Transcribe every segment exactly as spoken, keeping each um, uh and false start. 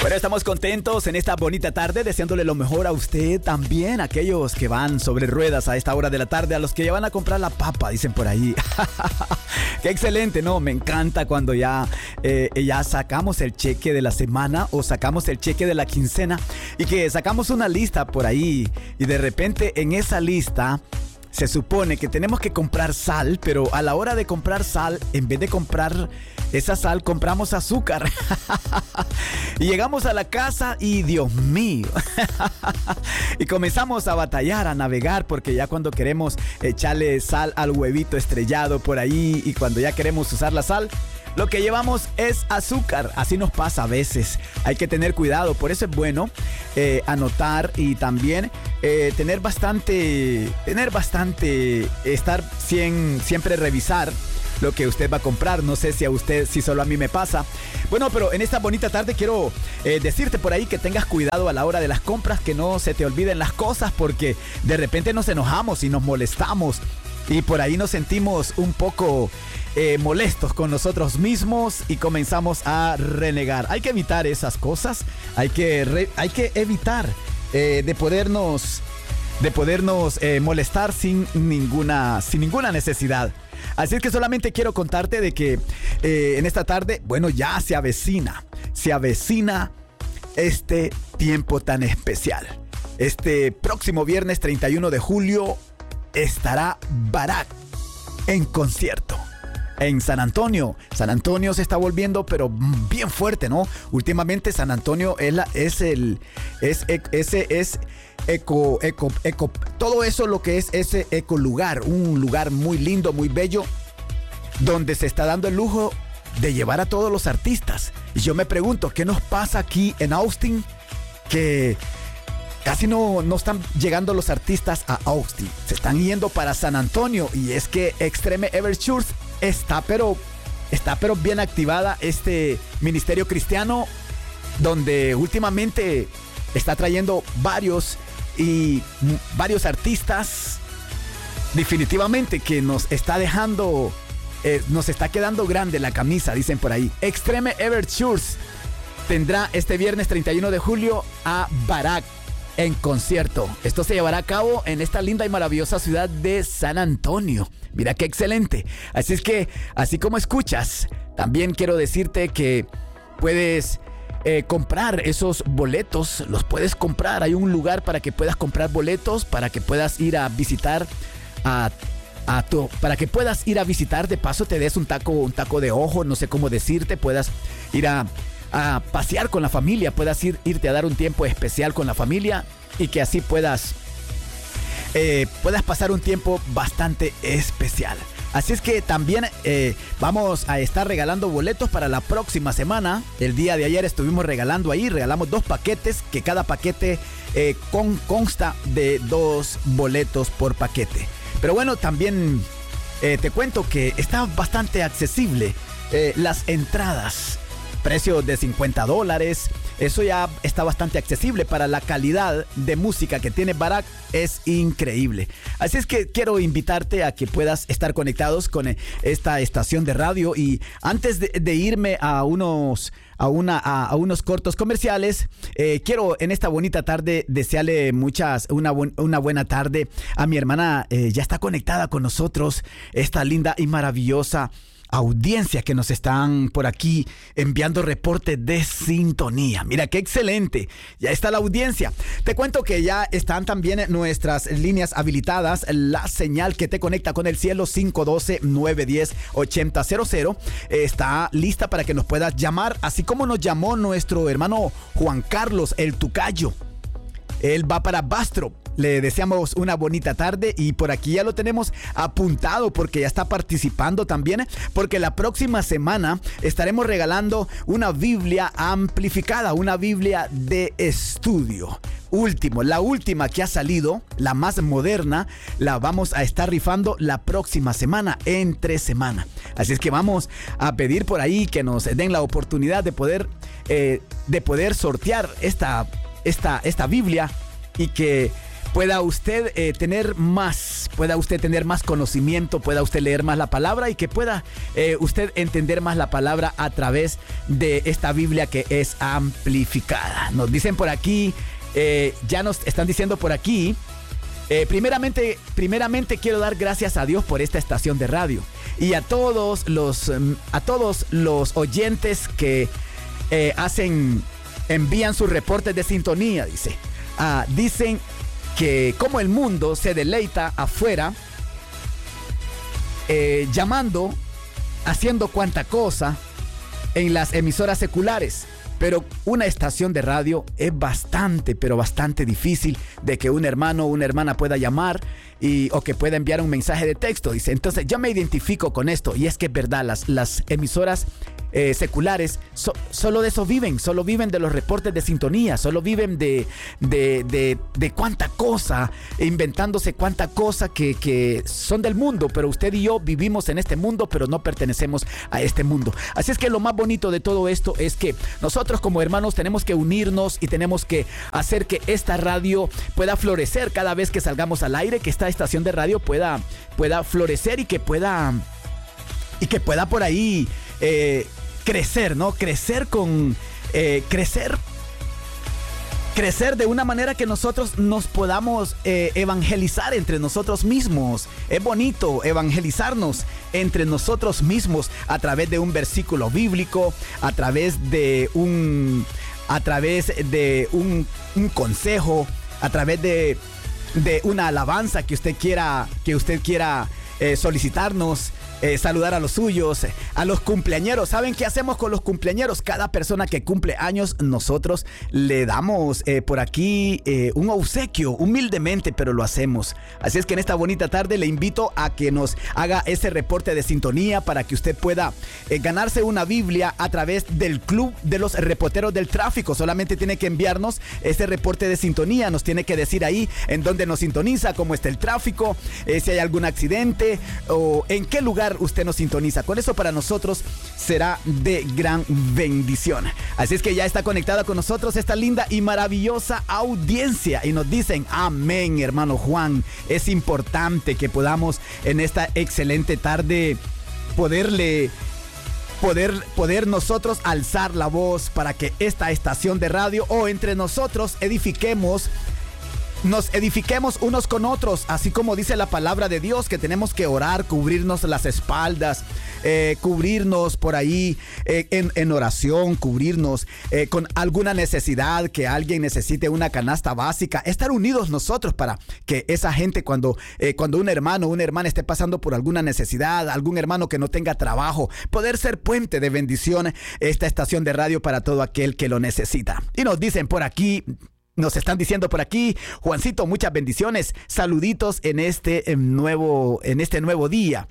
Bueno, estamos contentos en esta bonita tarde, deseándole lo mejor a usted también, a aquellos que van sobre ruedas a esta hora de la tarde, a los que ya van a comprar la papa, dicen por ahí. Qué excelente, ¿no? Me encanta cuando ya, eh, ya sacamos el cheque de la semana o sacamos el cheque de la quincena y que sacamos una lista por ahí y de repente en esa lista se supone que tenemos que comprar sal, pero a la hora de comprar sal, en vez de comprar esa sal, compramos azúcar. Y llegamos a la casa y Dios mío. Y comenzamos a batallar, a navegar, porque ya cuando queremos echarle sal al huevito estrellado por ahí y cuando ya queremos usar la sal, lo que llevamos es azúcar. Así nos pasa a veces. Hay que tener cuidado. Por eso es bueno eh, anotar y también eh, tener bastante, tener bastante, estar cien, siempre revisar lo que usted va a comprar. No sé si a usted, si solo a mí me pasa. Bueno, pero en esta bonita tarde quiero eh, decirte por ahí que tengas cuidado a la hora de las compras, que no se te olviden las cosas, porque de repente nos enojamos y nos molestamos y por ahí nos sentimos un poco eh, molestos con nosotros mismos y comenzamos a renegar. Hay que evitar esas cosas. Hay que, re, hay que evitar eh, de podernos, de podernos eh, molestar sin ninguna, sin ninguna necesidad. Así es que solamente quiero contarte de que eh, en esta tarde, bueno, ya se avecina, se avecina este tiempo tan especial. Este próximo viernes treinta y uno de julio estará Barak en concierto en San Antonio. San Antonio se está volviendo pero bien fuerte, ¿no? Últimamente San Antonio es, la, es el es ese es eco eco eco todo eso lo que es ese eco lugar, un lugar muy lindo, muy bello, donde se está dando el lujo de llevar a todos los artistas. Y yo me pregunto, ¿qué nos pasa aquí en Austin? Que casi no, no están llegando los artistas a Austin. Se están yendo para San Antonio. Y es que Extreme Everchurch está pero, está pero bien activada, este ministerio cristiano, donde últimamente está trayendo varios y varios artistas. Definitivamente que nos está dejando, eh, nos está quedando grande la camisa, dicen por ahí. Extreme Everchurch tendrá este viernes treinta y uno de julio a Barak en concierto. Esto se llevará a cabo en esta linda y maravillosa ciudad de San Antonio. Mira qué excelente. Así es que, así como escuchas, también quiero decirte que puedes eh, comprar esos boletos. Los puedes comprar. Hay un lugar para que puedas comprar boletos, para que puedas ir a visitar a A tu, para que puedas ir a visitar, de paso te des un taco, un taco de ojo, no sé cómo decirte, puedas ir a, a pasear con la familia, puedas ir, irte a dar un tiempo especial con la familia y que así puedas, eh, puedas pasar un tiempo bastante especial. Así es que también eh, vamos a estar regalando boletos para la próxima semana. El día de ayer estuvimos regalando ahí, regalamos dos paquetes, que cada paquete eh, con, consta de dos boletos por paquete. Pero bueno, también eh, te cuento que está bastante accesible eh, las entradas. Precio de cincuenta dólares. Eso ya está bastante accesible para la calidad de música que tiene Barak. Es increíble. Así es que quiero invitarte a que puedas estar conectados con esta estación de radio. Y antes de, de irme a unos... A, una, a, a unos cortos comerciales, eh, quiero en esta bonita tarde desearle muchas, una, bu- una buena tarde a mi hermana. Eh, ya está conectada con nosotros, esta linda y maravillosa audiencia que nos están por aquí enviando reporte de sintonía. Mira qué excelente, ya está la audiencia. Te cuento que ya están también nuestras líneas habilitadas, la señal que te conecta con el cielo cinco uno dos, nueve uno cero, ocho cero cero cero está lista para que nos puedas llamar, así como nos llamó nuestro hermano Juan Carlos el Tucayo. Él va para Bastrop. Le deseamos una bonita tarde y por aquí ya lo tenemos apuntado porque ya está participando también, porque la próxima semana estaremos regalando una Biblia amplificada, una Biblia de estudio. Último, la última que ha salido, la más moderna, la vamos a estar rifando la próxima semana, entre semana. Así es que vamos a pedir por ahí que nos den la oportunidad de poder, eh, de poder sortear esta, esta, esta Biblia y que pueda usted eh, tener más, pueda usted tener más conocimiento, pueda usted leer más la palabra y que pueda eh, usted entender más la palabra a través de esta Biblia que es amplificada. Nos dicen por aquí, eh, ya nos están diciendo por aquí, eh, primeramente, primeramente quiero dar gracias a Dios por esta estación de radio y a todos los, a todos los oyentes que eh, hacen, envían sus reportes de sintonía, dice. Ah, dicen que como el mundo se deleita afuera, eh, llamando, haciendo cuanta cosa en las emisoras seculares, pero una estación de radio es bastante, pero bastante difícil de que un hermano o una hermana pueda llamar y, o que pueda enviar un mensaje de texto, dice. Entonces yo me identifico con esto y es que es verdad, las, las emisoras Eh, seculares so, solo de eso viven, solo viven de los reportes de sintonía, solo viven de de, de, de cuánta cosa, inventándose cuánta cosa que, que son del mundo, pero usted y yo vivimos en este mundo, pero no pertenecemos a este mundo. Así es que lo más bonito de todo esto es que nosotros como hermanos tenemos que unirnos y tenemos que hacer que esta radio pueda florecer cada vez que salgamos al aire, que esta estación de radio pueda, pueda florecer y que pueda y que pueda por ahí eh, crecer, ¿no? Crecer con... Eh, crecer... Crecer de una manera que nosotros nos podamos eh, evangelizar entre nosotros mismos. Es bonito evangelizarnos entre nosotros mismos a través de un versículo bíblico, a través de un... a través de un, un consejo, a través de, de una alabanza que usted quiera, que usted quiera eh, solicitarnos. Eh, saludar a los suyos, eh, a los cumpleañeros. ¿Saben qué hacemos con los cumpleañeros? Cada persona que cumple años, nosotros le damos eh, por aquí eh, un obsequio, humildemente, pero lo hacemos. Así es que en esta bonita tarde le invito a que nos haga ese reporte de sintonía para que usted pueda eh, ganarse una Biblia a través del Club de los Reporteros del Tráfico. Solamente tiene que enviarnos ese reporte de sintonía, nos tiene que decir ahí en dónde nos sintoniza, cómo está el tráfico, eh, si hay algún accidente o en qué lugar usted nos sintoniza. Con eso para nosotros será de gran bendición. Así es que ya está conectada con nosotros esta linda y maravillosa audiencia y nos dicen amén, hermano Juan. Es importante que podamos en esta excelente tarde poderle Poder, poder nosotros alzar la voz para que esta estación de radio o entre nosotros edifiquemos Nos edifiquemos unos con otros, así como dice la palabra de Dios, que tenemos que orar, cubrirnos las espaldas, eh, cubrirnos por ahí eh, en, en oración, cubrirnos eh, con alguna necesidad, que alguien necesite una canasta básica, estar unidos nosotros para que esa gente cuando, eh, cuando un hermano o una hermana esté pasando por alguna necesidad, algún hermano que no tenga trabajo, poder ser puente de bendición esta estación de radio para todo aquel que lo necesita. Y nos dicen por aquí, Nos están diciendo por aquí, Juancito, muchas bendiciones, saluditos en este nuevo, en este nuevo día,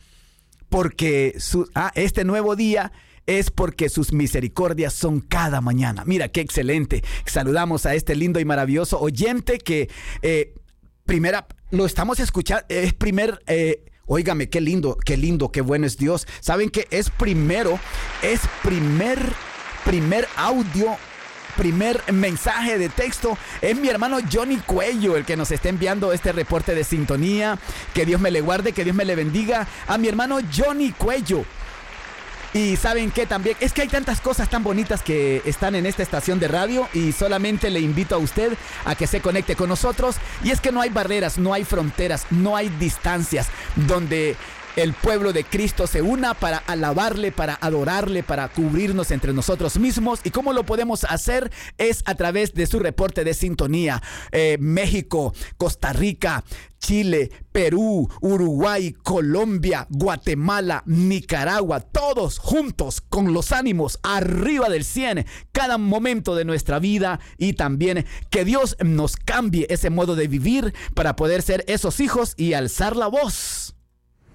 porque su, ah, este nuevo día es porque sus misericordias son cada mañana. Mira, qué excelente. Saludamos a este lindo y maravilloso oyente que, eh, primera, lo estamos escuchando, es primer... Eh, Óigame, qué lindo, qué lindo, qué bueno es Dios. ¿Saben qué? Es primero, es primer, primer audio, primer mensaje de texto. Es mi hermano Johnny Cuello el que nos está enviando este reporte de sintonía. Que Dios me le guarde, que Dios me le bendiga. A mi hermano Johnny Cuello. Y ¿saben qué? También es que hay tantas cosas tan bonitas que están en esta estación de radio y solamente le invito a usted a que se conecte con nosotros. Y es que no hay barreras, no hay fronteras, no hay distancias donde el pueblo de Cristo se una para alabarle, para adorarle, para cubrirnos entre nosotros mismos. ¿Y cómo lo podemos hacer? Es a través de su reporte de sintonía. Eh, México, Costa Rica, Chile, Perú, Uruguay, Colombia, Guatemala, Nicaragua, todos juntos con los ánimos arriba del cien, cada momento de nuestra vida, y también que Dios nos cambie ese modo de vivir para poder ser esos hijos y alzar la voz.